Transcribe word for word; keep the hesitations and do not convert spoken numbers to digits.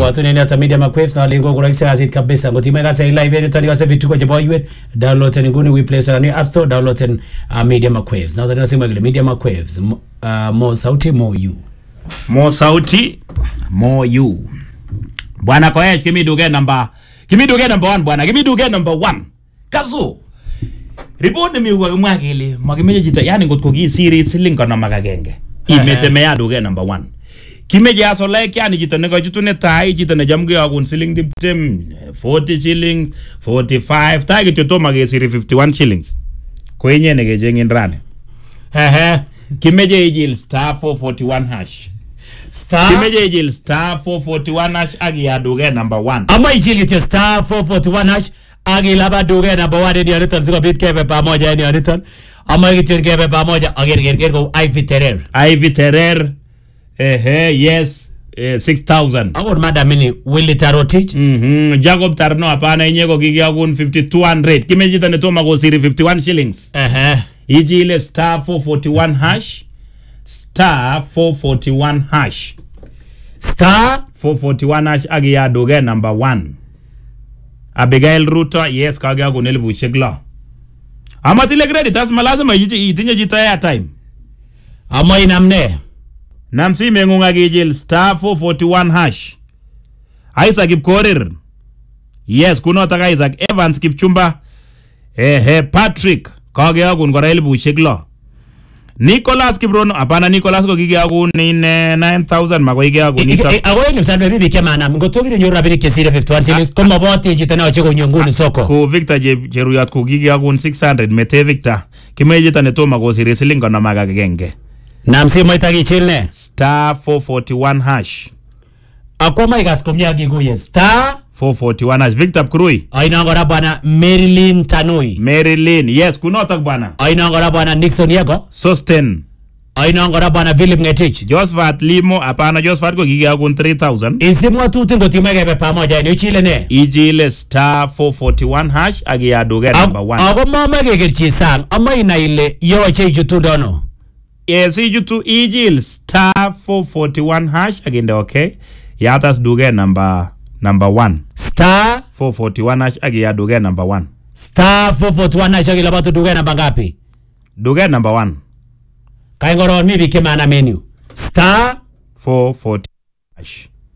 Ibwatu nini hata Media Makwevs na lingo kurakisi gazeti kabisa. Ngotima gazeti live yetu tani wase vituko jabo iwe. Download tani nguni we place on App Store. Download tani uh, Media Makwevs. Na tani nasema gile Media Makwevs. Uh, more sauti, more you. More sauti, more you. Bwana Koech, kimi duge number, kimi duge number one, bwana. Kimi duge number one. Kazo. Report ni miuwa mwakili. Mwakimeje jita, yani ngotko gi series link na magagenge. Imete meya duge number one. Kimeje aso like yani jita nego jutu ne tai jita ne jamge agun shilling diptem forty shillings, forty-five, tai gitu to mage siri fifty-one shillings. Kwenye nege jengin rane. Hehe. Kimeje ijil star four forty-one hash. Star Kimeje ijil star four forty-one hash agi ya duge number one. Ama ijil ite star four forty-one hash agi laba duge number one ni aniton siko bit kebe pamoja ni aniton. Ama igi kebe pamoja agir gir gir go Ivy Terrer. Ivy Terrer. Eh eh yes eh, six thousand. Agor madam mini Willy Tarotich. Mhm. Jacob Tarno apana inyego gigi agun fifty-two hundred. Kimeje tane to mago siri fifty-one shillings. Eh eh. Iji ile star four forty-one hash. Star four forty-one hash. Star four forty-one hash agi ya doge number one. Abigail Ruto yes kage agun elbu shegla. Ama tile credit as malazima itinye jita ya time. Ama inamne. Namsi mengunga gijil star four forty-one hash. Isaac Kipkorir. Yes, kuno taka Isaac Evans Kipchumba. Eh eh Patrick kage agun kora elbu shegla. Nicholas Kibrono apana Nicholas ko gigi agun ni nine thousand mago gigi agun ita. Ago ni msabe bibi kema na ngotogire nyora biri kesire fifty-one shillings koma bote jitana wachego nyonguni soko. Ko Victor je jeruyat ko gigi agun six hundred mete Victor. Kimeje tane to mago sire silinga na maga genge. Namsi moitagi chilne Star four forty-one hash. Akoma igas komya giguye star four forty-one hash. Victor Krui. Aina ngora bwana Marilyn Tanui. Marilyn. Yes, kunotak bwana. Aina ngora bwana Nixon Yego. Sosten. Aina ngora bwana Philip Ngetich. Josephat Limo apana Josephat ko gigi agun three thousand. Isimwa tu tingo timege pamoja ni chile ne. Ijile star four forty-one hash agi ya doge number one. Ago mama gegerchi sang ama ina ile yo che jutu dono. Yes, ijutu ijil star four forty-one hash aginde okay. Yatas doge number number one. Star four forty-one hash agi ya doge number one. Star four forty-one hash agi labatu doge number ngapi? Doge number one. Kaingoro mi bikema na menu. Star four forty hash.